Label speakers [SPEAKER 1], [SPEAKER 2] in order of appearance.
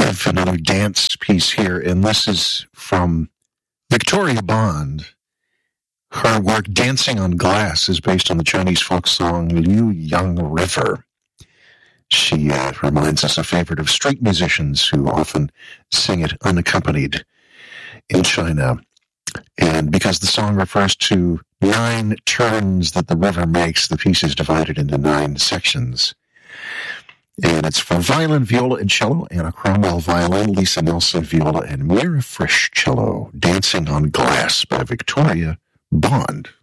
[SPEAKER 1] have another dance piece here, and this is from Victoria Bond. Her work, Dancing on Glass, is based on the Chinese folk song Liu Yang River. She reminds us a favorite of street musicians who often sing it unaccompanied in China. And because the song refers to 9 turns that the river makes, the piece is divided into 9 sections. And it's for violin, viola, and cello, Anna Cromwell violin, Lisa Nelson viola, and Mira Frisch cello. Dancing on Glass by Victoria Bond.